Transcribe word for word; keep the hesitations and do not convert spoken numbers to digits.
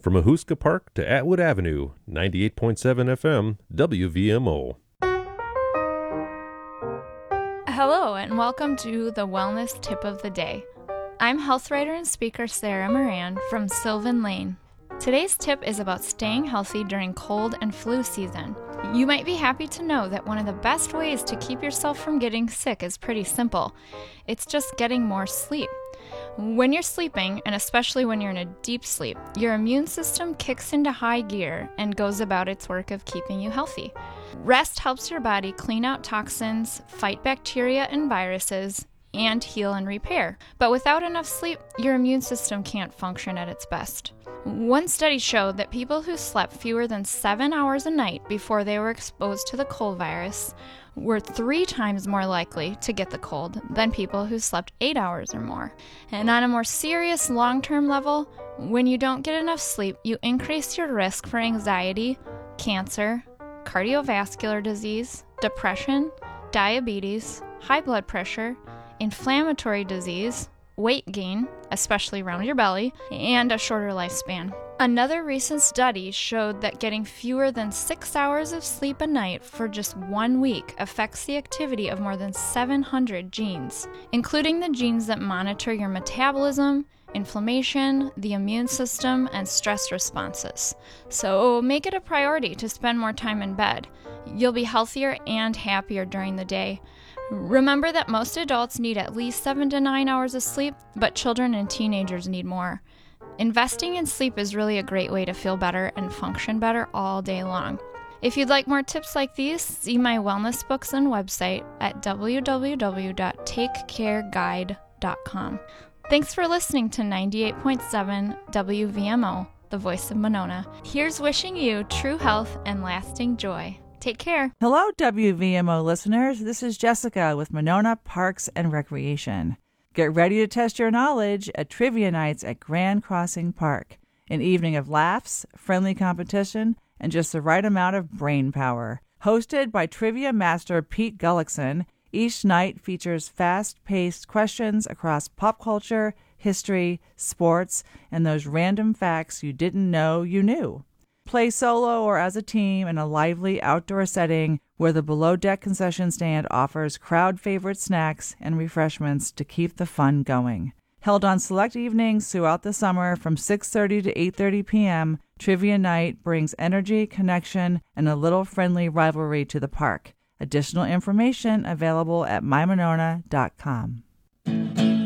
From Ahuska Park to Atwood Avenue, ninety-eight point seven F M, W V M O. Hello, and welcome to the Wellness Tip of the Day. I'm health writer and speaker Sarah Moran from Sylvan Lane. Today's tip is about staying healthy during cold and flu season. You might be happy to know that one of the best ways to keep yourself from getting sick is pretty simple. It's just getting more sleep. When you're sleeping, and especially when you're in a deep sleep, your immune system kicks into high gear and goes about its work of keeping you healthy. Rest helps your body clean out toxins, fight bacteria and viruses, and heal and repair. But without enough sleep, your immune system can't function at its best. One study showed that people who slept fewer than seven hours a night before they were exposed to the cold virus were three times more likely to get the cold than people who slept eight hours or more. And on a more serious long-term level, when you don't get enough sleep, you increase your risk for anxiety, cancer, cardiovascular disease, depression, diabetes, high blood pressure, inflammatory disease, weight gain, especially around your belly, and a shorter lifespan. Another recent study showed that getting fewer than six hours of sleep a night for just one week affects the activity of more than seven hundred genes, including the genes that monitor your metabolism, inflammation, the immune system, and stress responses. So make it a priority to spend more time in bed. You'll be healthier and happier during the day. Remember that most adults need at least seven to nine hours of sleep, but children and teenagers need more. Investing in sleep is really a great way to feel better and function better all day long. If you'd like more tips like these, see my wellness books and website at w w w dot take care guide dot com. Thanks for listening to ninety-eight point seven W V M O, the voice of Monona. Here's wishing you true health and lasting joy. Take care. Hello, W V M O listeners. This is Jessica with Monona Parks and Recreation. Get ready to test your knowledge at Trivia Nights at Grand Crossing Park. An evening of laughs, friendly competition, and just the right amount of brain power. Hosted by trivia master Pete Gullickson, each night features fast-paced questions across pop culture, history, sports, and those random facts you didn't know you knew. Play solo or as a team in a lively outdoor setting where the below-deck concession stand offers crowd-favorite snacks and refreshments to keep the fun going. Held on select evenings throughout the summer from six thirty to eight thirty p.m., Trivia Night brings energy, connection, and a little friendly rivalry to the park. Additional information available at my monona dot com.